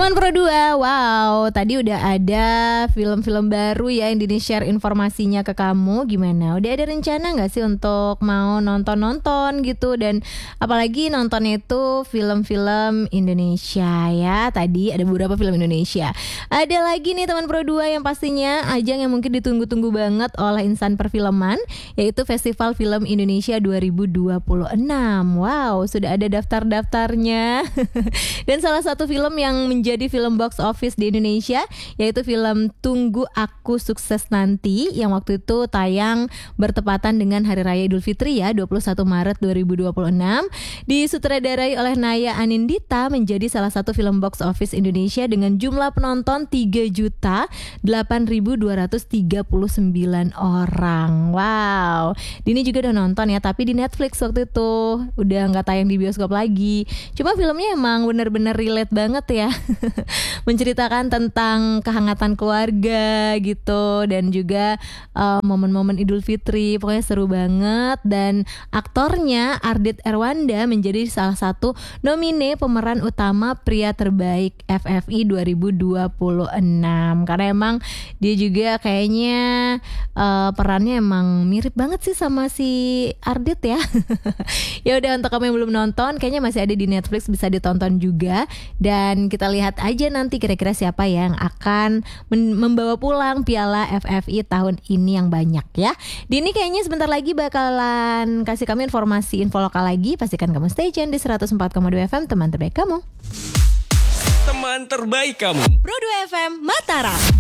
Teman Pro 2, wow, tadi udah ada film-film baru ya yang di-share informasinya ke kamu. Gimana? Udah ada rencana gak sih untuk mau nonton-nonton gitu? Dan apalagi nontonnya itu film-film Indonesia ya. Tadi ada beberapa film Indonesia. Ada lagi nih teman Pro 2 yang pastinya ajang yang mungkin ditunggu-tunggu banget oleh insan perfilman, yaitu Festival Film Indonesia 2026. Wow, sudah ada daftar-daftarnya. Dan salah satu film yang menjadi film box office di Indonesia yaitu film Tunggu Aku Sukses Nanti yang waktu itu tayang bertepatan dengan Hari Raya Idul Fitri ya, 21 Maret 2026. Disutradarai oleh Naya Anindita, menjadi salah satu film box office Indonesia dengan jumlah penonton 3.8.239 orang. Wow. Dini juga udah nonton ya, tapi di Netflix waktu itu, udah gak tayang di bioskop lagi. Cuma filmnya emang bener-bener relate banget ya. Menceritakan tentang kehangatan keluarga gitu, dan juga momen-momen Idul Fitri. Pokoknya seru banget. Dan aktornya Ardit Erwanda menjadi salah satu nomine pemeran utama pria terbaik FFI 2026. Karena emang dia juga kayaknya perannya emang mirip banget sih sama si Ardit ya. Ya udah, untuk kamu yang belum nonton, kayaknya masih ada di Netflix, bisa ditonton juga. Dan kita lihat aja nanti kira-kira siapa yang akan membawa pulang piala FFI tahun ini yang banyak ya. Dini kayaknya sebentar lagi bakalan kasih kamu info lokal lagi. Pastikan kamu stay tune di 104,2 FM, teman terbaik kamu. Teman terbaik kamu. Pro 2 FM Mataram.